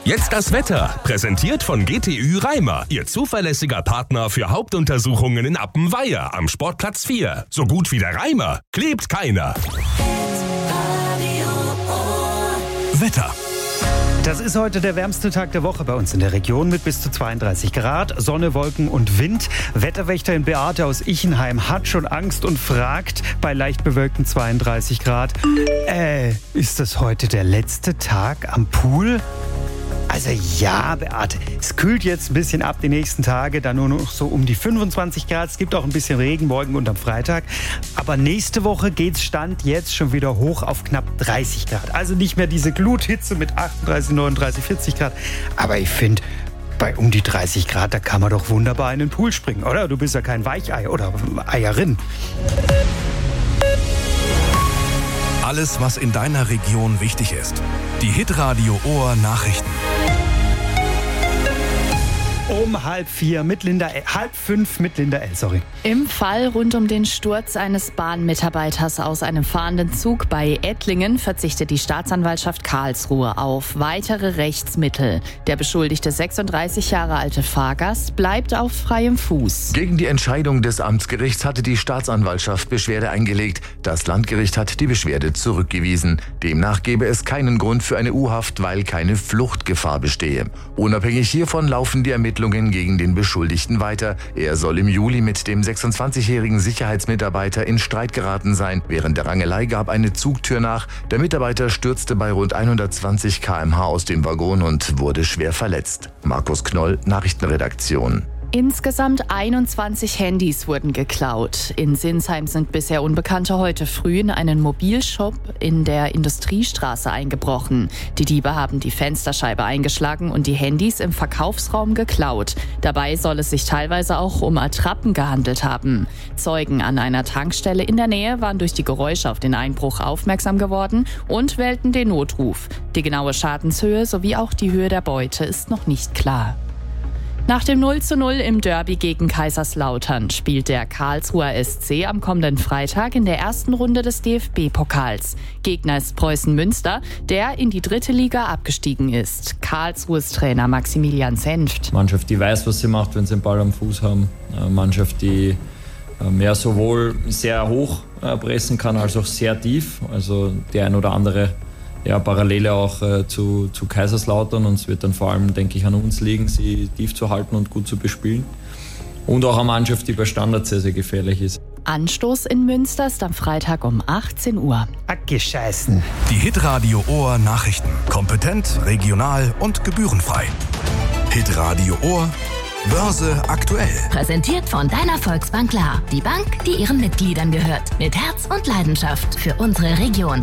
Jetzt das Wetter, präsentiert von GTÜ Reimer, Ihr zuverlässiger Partner für Hauptuntersuchungen in Appenweier am Sportplatz 4. So gut wie der Reimer klebt keiner. Wetter. Das ist heute der wärmste Tag der Woche bei uns in der Region mit bis zu 32 Grad, Sonne, Wolken und Wind. Wetterwächterin Beate aus Ichenheim hat schon Angst und fragt bei leicht bewölkten 32 Grad, ist das heute der letzte Tag am Pool? Also ja, Beate, es kühlt jetzt ein bisschen ab die nächsten Tage, dann nur noch so um die 25 Grad. Es gibt auch ein bisschen Regen morgen und am Freitag. Aber nächste Woche geht's Stand jetzt schon wieder hoch auf knapp 30 Grad. Also nicht mehr diese Gluthitze mit 38, 39, 40 Grad. Aber ich finde, bei um die 30 Grad, da kann man doch wunderbar in den Pool springen, oder? Du bist ja kein Weichei oder Eierin. Alles, was in deiner Region wichtig ist. Die Hitradio Ohr Nachrichten. Um 4:30 mit Linda L. Im Fall rund um den Sturz eines Bahnmitarbeiters aus einem fahrenden Zug bei Ettlingen verzichtet die Staatsanwaltschaft Karlsruhe auf weitere Rechtsmittel. Der beschuldigte 36 Jahre alte Fahrgast bleibt auf freiem Fuß. Gegen die Entscheidung des Amtsgerichts hatte die Staatsanwaltschaft Beschwerde eingelegt. Das Landgericht hat die Beschwerde zurückgewiesen. Demnach gebe es keinen Grund für eine U-Haft, weil keine Fluchtgefahr bestehe. Unabhängig hiervon laufen die Ermittlungen gegen den Beschuldigten weiter. Er soll im Juli mit dem 26-jährigen Sicherheitsmitarbeiter in Streit geraten sein. Während der Rangelei gab eine Zugtür nach. Der Mitarbeiter stürzte bei rund 120 km/h aus dem Waggon und wurde schwer verletzt. Markus Knoll, Nachrichtenredaktion. Insgesamt 21 Handys wurden geklaut. In Sinsheim sind bisher Unbekannte heute früh in einen Mobilshop in der Industriestraße eingebrochen. Die Diebe haben die Fensterscheibe eingeschlagen und die Handys im Verkaufsraum geklaut. Dabei soll es sich teilweise auch um Attrappen gehandelt haben. Zeugen an einer Tankstelle in der Nähe waren durch die Geräusche auf den Einbruch aufmerksam geworden und wählten den Notruf. Die genaue Schadenshöhe sowie auch die Höhe der Beute ist noch nicht klar. Nach dem 0:0 im Derby gegen Kaiserslautern spielt der Karlsruher SC am kommenden Freitag in der ersten Runde des DFB-Pokals. Gegner ist Preußen Münster, der in die 3. Liga abgestiegen ist. Karlsruhes Trainer Maximilian Senft. Mannschaft, die weiß, was sie macht, wenn sie den Ball am Fuß haben. Mannschaft, die sowohl sehr hoch pressen kann, als auch sehr tief. Also der ein oder andere Parallele auch zu Kaiserslautern, und es wird dann vor allem, denke ich, an uns liegen, sie tief zu halten und gut zu bespielen. Und auch eine Mannschaft, die bei Standards sehr, sehr gefährlich ist. Anstoß in Münster ist am Freitag um 18 Uhr. Abgescheißen. Die Hitradio Ohr Nachrichten. Kompetent, regional und gebührenfrei. Hitradio Ohr. Börse aktuell. Präsentiert von deiner Volksbank Klar. Die Bank, die ihren Mitgliedern gehört. Mit Herz und Leidenschaft für unsere Region.